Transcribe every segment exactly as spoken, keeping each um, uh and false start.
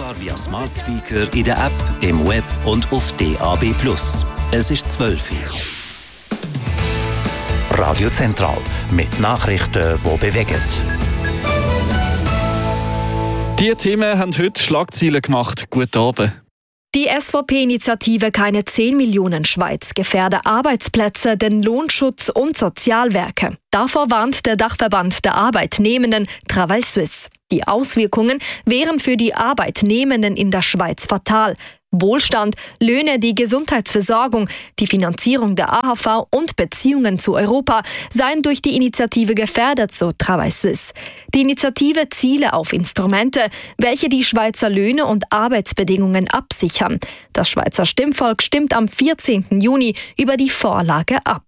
hörbar via Smart Speaker, in der App, im Web und auf D A B plus. Es ist zwölf Uhr. Radio Zentral mit Nachrichten, die bewegen. Diese Themen haben heute Schlagzeilen gemacht. Guten Abend. Die S V P-Initiative Keine zehn Millionen Schweiz gefährde Arbeitsplätze, den Lohnschutz und Sozialwerke. Davor warnt der Dachverband der Arbeitnehmenden Travail Suisse. Die Auswirkungen wären für die Arbeitnehmenden in der Schweiz fatal. Wohlstand, Löhne, die Gesundheitsversorgung, die Finanzierung der A H V und Beziehungen zu Europa seien durch die Initiative gefährdet, so Travail Suisse. Die Initiative ziele auf Instrumente, welche die Schweizer Löhne und Arbeitsbedingungen absichern. Das Schweizer Stimmvolk stimmt am vierzehnten Juni über die Vorlage ab.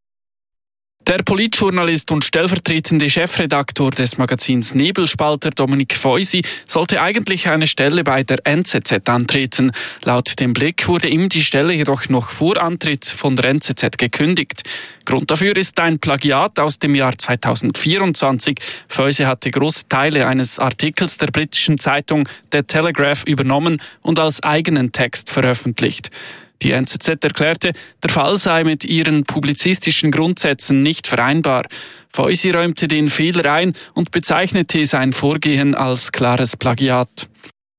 Der Politjournalist und stellvertretende Chefredaktor des Magazins Nebelspalter Dominik Feusi sollte eigentlich eine Stelle bei der N Z Z antreten. Laut dem Blick wurde ihm die Stelle jedoch noch vor Antritt von der N Z Z gekündigt. Grund dafür ist ein Plagiat aus dem Jahr zweitausendvierundzwanzig. Feusi hatte große Teile eines Artikels der britischen Zeitung The Telegraph übernommen und als eigenen Text veröffentlicht. Die N Z Z erklärte, der Fall sei mit ihren publizistischen Grundsätzen nicht vereinbar. Feusi räumte den Fehler ein und bezeichnete sein Vorgehen als klares Plagiat.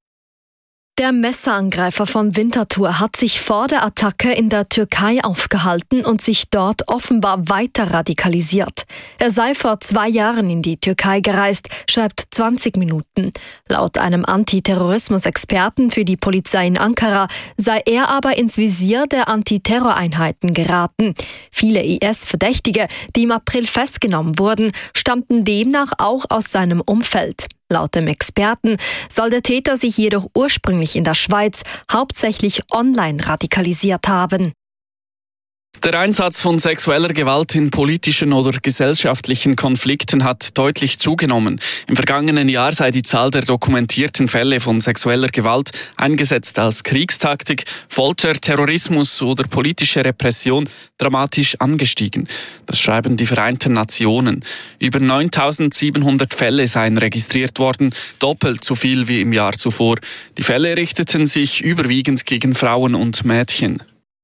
Der Messerangreifer von Winterthur hat sich vor der Attacke in der Türkei aufgehalten und sich dort offenbar weiter radikalisiert. Er sei vor zwei Jahren in die Türkei gereist, schreibt zwanzig Minuten. Laut einem Antiterrorismus-Experten für die Polizei in Ankara sei er aber ins Visier der Antiterroreinheiten geraten. Viele I S-Verdächtige, die im April festgenommen wurden, stammten demnach auch aus seinem Umfeld. Laut dem Experten soll der Täter sich jedoch ursprünglich in der Schweiz hauptsächlich online radikalisiert haben. Der Einsatz von sexueller Gewalt in politischen oder gesellschaftlichen Konflikten hat deutlich zugenommen. Im vergangenen Jahr sei die Zahl der dokumentierten Fälle von sexueller Gewalt, eingesetzt als Kriegstaktik, Folter, Terrorismus oder politische Repression, dramatisch angestiegen. Das schreiben die Vereinten Nationen. Über neuntausendsiebenhundert Fälle seien registriert worden, doppelt so viel wie im Jahr zuvor. Die Fälle richteten sich überwiegend gegen Frauen und Mädchen.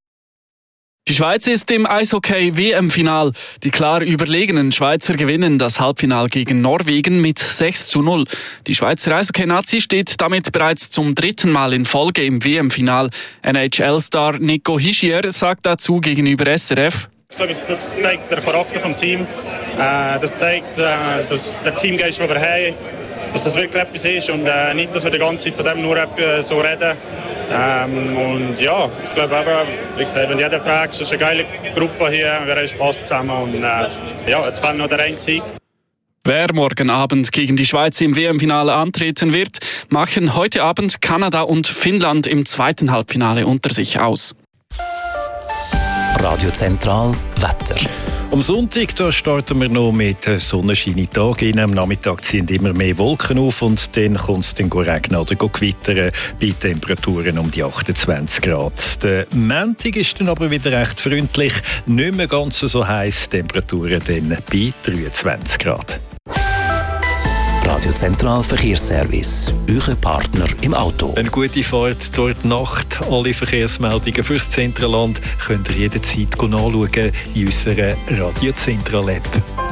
Die Schweiz ist im Eishockey-W M-Final. Die klar überlegenen Schweizer gewinnen das Halbfinale gegen Norwegen mit sechs zu null. Die Schweizer Eishockey-Nazi steht damit bereits zum dritten Mal in Folge im W M-Final. N H L-Star Nico Hischier sagt dazu gegenüber S R F: Ich glaube, das zeigt den Charakter des Teams. Das zeigt, dass der Teamgeist, den wir haben, dass das wirklich etwas ist und nicht, dass wir die ganze Zeit von dem nur so reden. Ähm, und ja, ich glaube eben, wie gesagt, wenn jeder fragt, es ist eine geile Gruppe hier, wir haben Spass zusammen und äh, ja, jetzt fehlt noch der eine Sieg. Wer morgen Abend gegen die Schweiz im W M-Finale antreten wird, machen heute Abend Kanada und Finnland im zweiten Halbfinale unter sich aus. Radio Zentral Wetter. Am Sonntag da starten wir noch mit Sonnenschein Tag. Am Nachmittag ziehen immer mehr Wolken auf und dann kommt es dann regnen oder gewittern bei Temperaturen um die achtundzwanzig Grad. Der Montag ist dann aber wieder recht freundlich, nicht mehr ganz so heiß, Temperaturen dann bei dreiundzwanzig Grad. Radio Zentral Verkehrsservice, euer Partner im Auto. Eine gute Fahrt durch die Nacht. Alle Verkehrsmeldungen fürs Zentraland könnt ihr jederzeit nachschauen in unserer Radio Zentral App.